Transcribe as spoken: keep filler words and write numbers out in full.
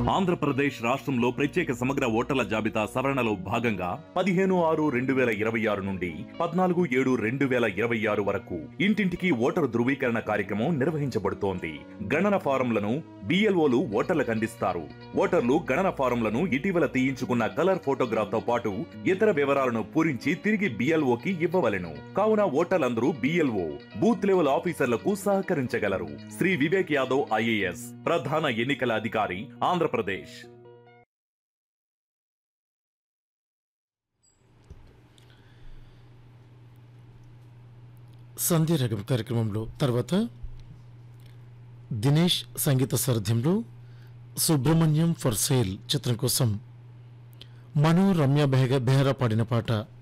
ఆంధ్రప్రదేశ్ రాష్ట్రంలో ప్రత్యేక సమగ్ర ఓటర్ల జాబితా సవరణలో భాగంగా పదిహేను ఆరు రెండు వేల ఇరవై ఆరు నుండి పద్నాలుగు ఏడు రెండు వేల ఇరవై ఆరు వరకు ఇంటింటికి ఓటరు ధృవీకరణ కార్యక్రమం నిర్వహించబడుతోంది. గణన ఫారంలను బిఎల్ఓలు ఓటర్లకు అందిస్తారు. ఓటర్లు గణన ఫారంలను ఇటీవల తీయించుకున్న కలర్ ఫోటోగ్రాఫ్ తో పాటు ఇతర వివరాలను పూరించి తిరిగి బిఎల్ఓకి ఇవ్వవలెను. కావున ఓటర్లందరూ బిఎల్ఓ బూత్ లెవెల్ ఆఫీసర్లకు సహకరించగలరు. శ్రీ వివేక్ యాదవ్ ఐఏఎస్ ప్రధాన ఎన్నికల అధికారి, ఆంధ్రప్రదేశ్. సంధ్యారాగం కార్యక్రమంలో తర్వాత దినేష్ సంగీత సారథ్యంలో సుబ్రహ్మణ్యం ఫర్ సేల్ చిత్రం కోసం మను రమ్య బెహరా పాడిన పాట